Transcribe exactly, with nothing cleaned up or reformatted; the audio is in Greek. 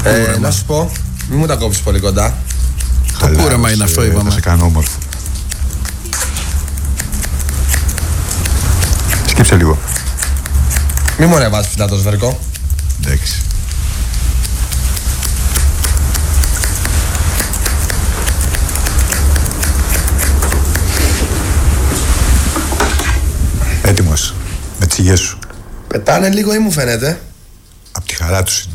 Ε, να σου πω, μην μου τα κόψεις πολύ κοντά. Το κούρεμα είναι αυτό, είπαμε. Θα σε κάνω όμορφο. Σκύψε λίγο. Μη μου ρεβάς ψηλά το σβερκό. Εντάξει. Έτοιμος. Με τις υγιές σου. Πετάνε λίγο ή μου φαίνεται. Απ' τη χαρά τους είναι.